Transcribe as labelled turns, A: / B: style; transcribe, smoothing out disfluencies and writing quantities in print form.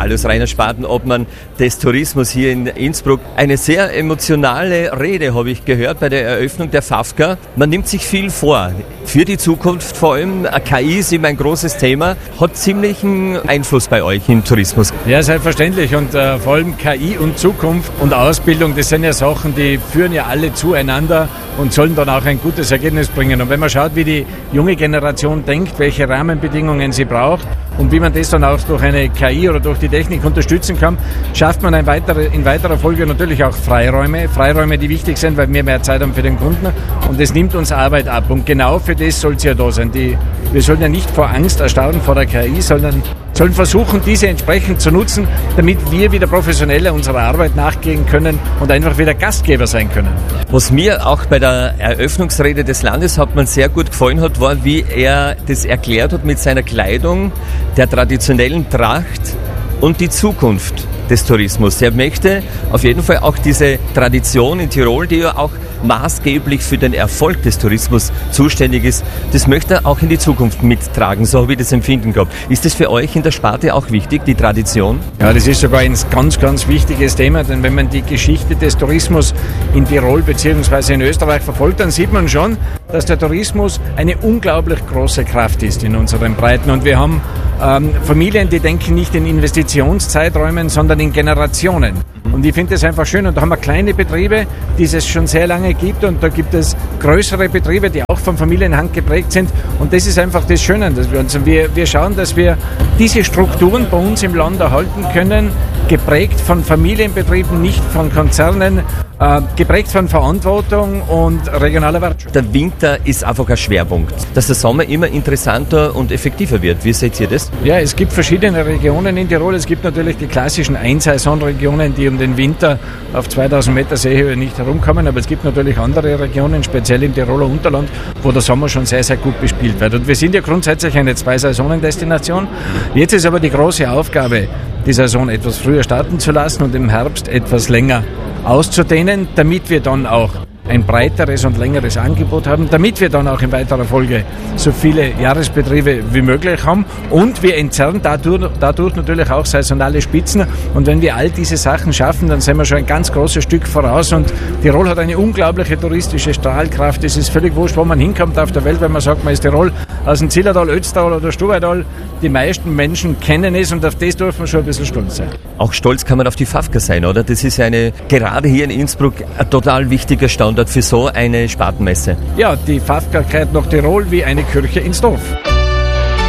A: Alius Rainer Spaten, Obmann des Tourismus hier in Innsbruck. Eine sehr emotionale Rede habe ich gehört bei der Eröffnung der FAFCA. Man nimmt sich viel vor. Für die Zukunft vor allem. KI ist immer ein großes Thema. Hat ziemlichen Einfluss bei euch im Tourismus.
B: Ja, selbstverständlich. Und vor allem KI und Zukunft und Ausbildung, das sind ja Sachen, die führen ja alle zueinander und sollen dann auch ein gutes Ergebnis bringen. Und wenn man schaut, wie die junge Generation denkt, welche Rahmenbedingungen sie braucht und wie man das dann auch durch eine KI oder durch die Technik unterstützen kann, schafft man in weiterer Folge natürlich auch Freiräume, die wichtig sind, weil wir mehr Zeit haben für den Kunden, und das nimmt uns Arbeit ab. Und genau für das soll es ja da sein. Wir sollen ja nicht vor Angst erstarren vor der KI, sondern sollen versuchen, diese entsprechend zu nutzen, damit wir wieder professioneller unserer Arbeit nachgehen können und einfach wieder Gastgeber sein können.
A: Was mir auch bei der Eröffnungsrede des Landeshauptmanns sehr gut gefallen hat, war, wie er das erklärt hat mit seiner Kleidung, der traditionellen Tracht und die Zukunft des Tourismus. Er möchte auf jeden Fall auch diese Tradition in Tirol, die ja auch maßgeblich für den Erfolg des Tourismus zuständig ist, das möchte er auch in die Zukunft mittragen, so habe ich das Empfinden gehabt. Ist das für euch in der Sparte auch wichtig, die Tradition?
B: Ja, das ist sogar ein ganz, ganz wichtiges Thema, denn wenn man die Geschichte des Tourismus in Tirol bzw. in Österreich verfolgt, dann sieht man schon, dass der Tourismus eine unglaublich große Kraft ist in unseren Breiten, und wir haben Familien, die denken nicht in Investitionszeiträumen, sondern in Generationen. Und ich finde das einfach schön. Und da haben wir kleine Betriebe, die es schon sehr lange gibt, und da gibt es größere Betriebe, die auch von Familienhand geprägt sind. Und das ist einfach das Schöne, dass wir schauen, dass wir diese Strukturen bei uns im Land erhalten können, geprägt von Familienbetrieben, nicht von Konzernen, geprägt von Verantwortung und regionaler Wertschöpfung.
A: Der Winter ist einfach ein Schwerpunkt, dass der Sommer immer interessanter und effektiver wird. Wie seht ihr das?
B: Ja, es gibt verschiedene Regionen in Tirol. Es gibt natürlich die klassischen Einsaisonregionen, die um den Winter auf 2000 Meter Seehöhe nicht herumkommen, aber es gibt natürlich andere Regionen, speziell im Tiroler Unterland, wo der Sommer schon sehr, sehr gut bespielt wird. Und wir sind ja grundsätzlich eine Zwei-Saisonen-Destination. Jetzt ist aber die große Aufgabe, die Saison etwas früher starten zu lassen und im Herbst etwas länger auszudehnen, damit wir dann auch ein breiteres und längeres Angebot haben, damit wir dann auch in weiterer Folge so viele Jahresbetriebe wie möglich haben, und wir entzerren dadurch natürlich auch saisonale Spitzen, und wenn wir all diese Sachen schaffen, dann sind wir schon ein ganz großes Stück voraus, und Tirol hat eine unglaubliche touristische Strahlkraft. Es ist völlig wurscht, wo man hinkommt auf der Welt, wenn man sagt, man ist Tirol, aus dem Zillertal, Ötztal oder Stubaital. Die meisten Menschen kennen es, und auf das dürfen wir schon ein bisschen stolz sein.
A: Auch stolz kann man auf die FAFCA sein, oder? Das ist gerade hier in Innsbruck ein total wichtiger Standort für so eine Spartenmesse.
B: Ja, die FAFCA gehört nach Tirol wie eine Kirche ins Dorf.